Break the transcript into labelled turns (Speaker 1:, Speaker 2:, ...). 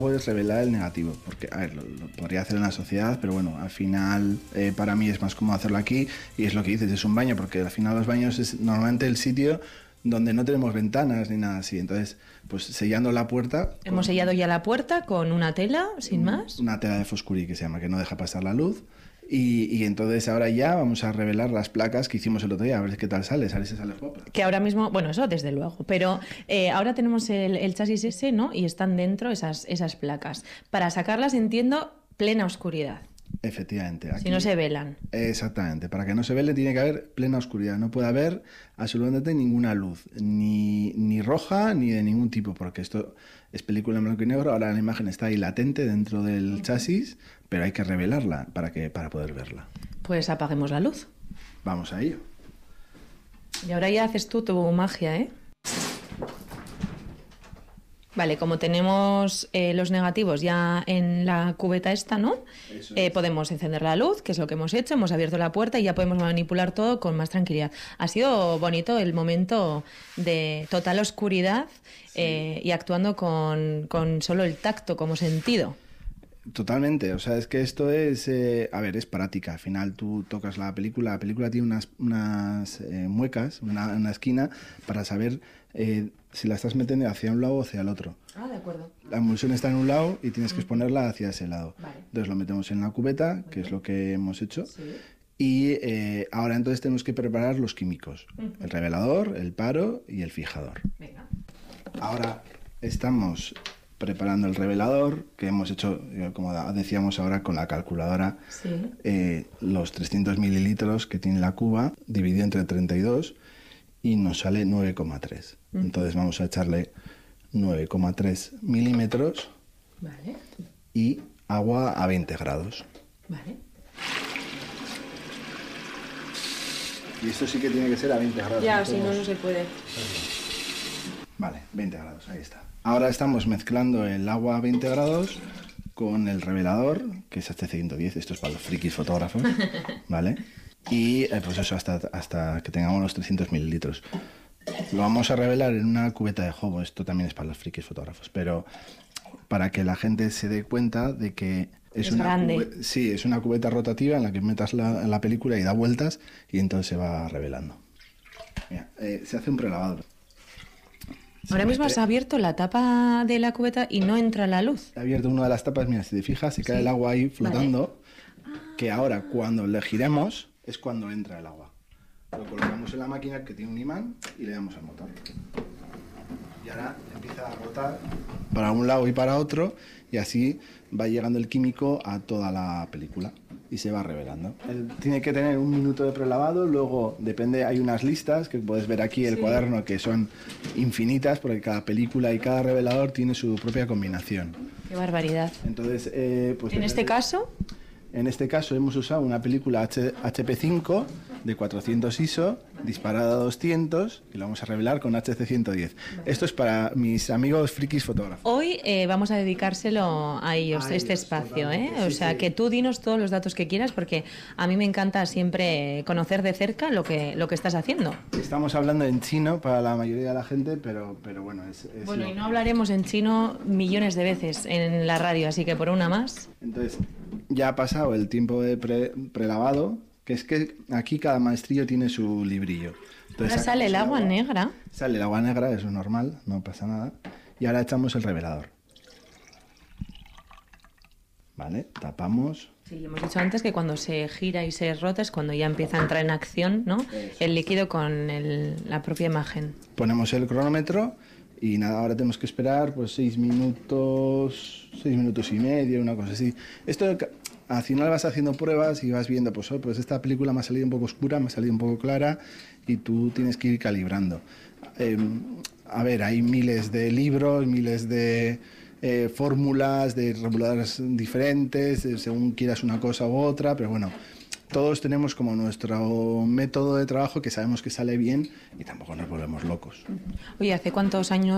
Speaker 1: Puedes revelar el negativo, porque a ver, lo podría hacer en la sociedad, pero bueno, al final para mí es más cómodo hacerlo aquí y es lo que dices, es un baño, porque al final los baños es normalmente el sitio donde no tenemos ventanas ni nada así, entonces pues sellando la puerta.
Speaker 2: Hemos sellado ya la puerta con una tela, sin más.
Speaker 1: Una tela de foscuri que se llama, que no deja pasar la luz. Y entonces ahora ya vamos a revelar las placas que hicimos el otro día, a ver qué tal sale, si sale guapa.
Speaker 2: Que ahora mismo, bueno, eso desde luego, pero ahora tenemos el chasis ese, ¿no? Y están dentro esas placas. Para sacarlas, entiendo, plena oscuridad.
Speaker 1: Efectivamente. Aquí,
Speaker 2: si no se velan.
Speaker 1: Exactamente. Para que no se vele tiene que haber plena oscuridad. No puede haber absolutamente ninguna luz, ni roja ni de ningún tipo, porque esto es película en blanco y negro. Ahora la imagen está ahí latente dentro del chasis, pero hay que revelarla para poder verla.
Speaker 2: Pues apaguemos la luz.
Speaker 1: Vamos a ello.
Speaker 2: Y ahora ya haces tú tu magia, ¿eh? Vale, como tenemos los negativos ya en la cubeta esta, ¿no? Podemos encender la luz, que es lo que hemos hecho, hemos abierto la puerta y ya podemos manipular todo con más tranquilidad. Ha sido bonito el momento de total oscuridad, sí. Y actuando con solo el tacto como sentido.
Speaker 1: Totalmente, o sea, es que esto es, a ver, es práctica. Al final tú tocas la película tiene unas muecas, una esquina para saber si la estás metiendo hacia un lado o hacia el otro.
Speaker 2: Ah, de acuerdo.
Speaker 1: La emulsión está en un lado y tienes que exponerla hacia ese lado.
Speaker 2: Vale.
Speaker 1: Entonces lo metemos en la cubeta, que es lo que hemos hecho.
Speaker 2: Sí.
Speaker 1: Y ahora entonces tenemos que preparar los químicos. El revelador, el paro y el fijador.
Speaker 2: Venga.
Speaker 1: Ahora estamos preparando el revelador, que hemos hecho, como decíamos ahora, con la calculadora, sí. Los 300 mililitros que tiene la cuba, dividido entre 32, y nos sale 9,3. Entonces vamos a echarle 9,3 milímetros,
Speaker 2: vale.
Speaker 1: Y agua a 20 grados.
Speaker 2: Vale.
Speaker 1: Y esto sí que tiene que ser a 20 grados.
Speaker 2: Ya, si no, no se puede.
Speaker 1: Vale, 20 grados, ahí está. Ahora estamos mezclando el agua a 20 grados con el revelador, que es HC110, esto es para los frikis fotógrafos, ¿vale? Y pues eso, hasta que tengamos los 300 mililitros. Lo vamos a revelar en una cubeta de jobo, esto también es para los frikis fotógrafos, pero para que la gente se dé cuenta de que es una
Speaker 2: grande.
Speaker 1: Sí, es una cubeta rotativa en la que metas la película y da vueltas y entonces se va revelando. Mira, se hace un prelavado.
Speaker 2: Ahora mismo has abierto la tapa de la cubeta y no entra la luz.
Speaker 1: He abierto una de las tapas, mira, si te fijas, se cae el agua ahí flotando, vale. Que ahora cuando le giremos es cuando entra el agua. Lo colocamos en la máquina que tiene un imán y le damos al motor. Y ahora empieza a rotar para un lado y para otro y así va llegando el químico a toda la película y se va revelando. Tiene que tener 1 minuto de prelavado, luego depende, hay unas listas que puedes ver aquí el cuaderno que son infinitas porque cada película y cada revelador tiene su propia combinación.
Speaker 2: ¡Qué barbaridad!
Speaker 1: Entonces, pues
Speaker 2: ¿En este caso?
Speaker 1: En este caso hemos usado una película HP5 de 400 ISO, disparada a 200 y lo vamos a revelar con HC110. Esto es para mis amigos frikis fotógrafos.
Speaker 2: Hoy vamos a dedicárselo a ellos, este espacio, ¿eh? O sea, que tú dinos todos los datos que quieras porque a mí me encanta siempre conocer de cerca lo que estás haciendo.
Speaker 1: Estamos hablando en chino para la mayoría de la gente, pero bueno, es
Speaker 2: bueno, y no hablaremos en chino millones de veces en la radio, así que por una más.
Speaker 1: Entonces, ya ha pasado el tiempo de prelavado, que es que aquí cada maestrillo tiene su librillo. Entonces,
Speaker 2: ahora sale el agua negra.
Speaker 1: Sale el agua negra, eso es normal, no pasa nada. Y ahora echamos el revelador. Vale, tapamos.
Speaker 2: Sí, hemos dicho antes que cuando se gira y se rota es cuando ya empieza a entrar en acción, ¿no? El líquido con la propia imagen.
Speaker 1: Ponemos el cronómetro y nada, ahora tenemos que esperar pues 6 minutos y medio, una cosa así. Esto al final vas haciendo pruebas y vas viendo, pues esta película me ha salido un poco oscura, me ha salido un poco clara y tú tienes que ir calibrando. A ver, hay miles de libros, miles de fórmulas, de reguladores diferentes, según quieras una cosa u otra, pero bueno, todos tenemos como nuestro método de trabajo que sabemos que sale bien y tampoco nos volvemos locos.
Speaker 2: Oye, ¿hace cuántos años